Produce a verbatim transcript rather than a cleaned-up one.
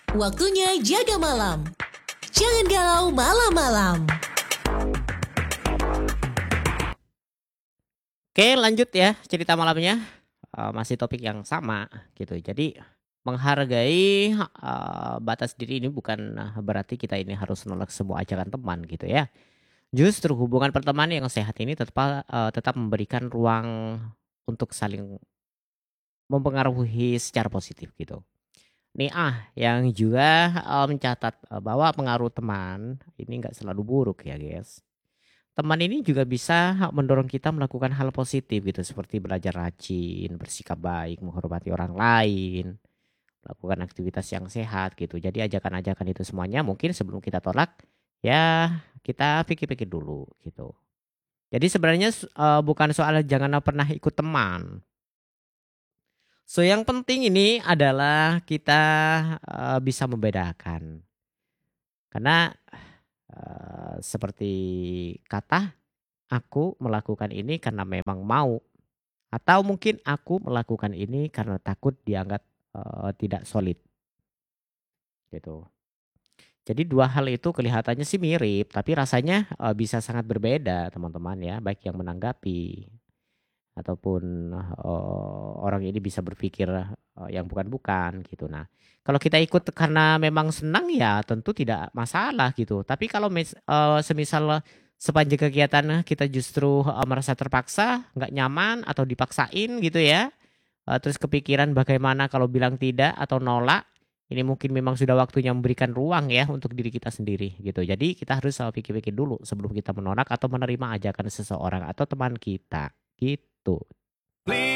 Waktunya jaga malam. Jangan galau malam-malam. Oke, lanjut ya cerita malamnya. Eee, masih topik yang sama gitu. Jadi menghargai, eee, batas diri ini bukan eh, berarti kita ini harus nolak semua ajakan teman gitu ya. Justru hubungan pertemanan yang sehat ini tetap eee, tetap memberikan ruang untuk saling mempengaruhi secara positif gitu. Nih ah, yang juga, eee, mencatat, eee, bahwa pengaruh teman ini nggak selalu buruk ya, guys. Teman ini juga bisa mendorong kita melakukan hal positif gitu, seperti belajar rajin, bersikap baik, menghormati orang lain, melakukan aktivitas yang sehat gitu. Jadi ajakan-ajakan itu semuanya mungkin sebelum kita tolak, ya kita pikir-pikir dulu gitu. Jadi sebenarnya s eee, bukan soal jangan pernah ikut teman. So yang penting ini adalah kita, eee, bisa membedakan. Karena, eee, seperti kata, "Aku melakukan ini karena memang mau," atau mungkin, "Aku melakukan ini karena takut dianggap, eee, tidak solid," gitu. Jadi dua hal itu kelihatannya sih mirip, tapi rasanya, eee, bisa sangat berbeda teman-teman ya, baik yang menanggapi ataupun, eee, orang ini bisa berpikir, eee, yang bukan-bukan gitu. Nah, kalau kita ikut karena memang senang ya tentu tidak masalah gitu. Tapi kalau mis eee, semisal sepanjang kegiatan kita justru, eee, merasa terpaksa, nggak nyaman atau dipaksain gitu ya, eee, terus kepikiran bagaimana kalau bilang tidak atau nolak, ini mungkin memang sudah waktunya memberikan ruang ya untuk diri kita sendiri gitu. Jadi kita harus, eee, pikir-pikir dulu sebelum kita menolak atau menerima ajakan seseorang atau teman kita, gitu.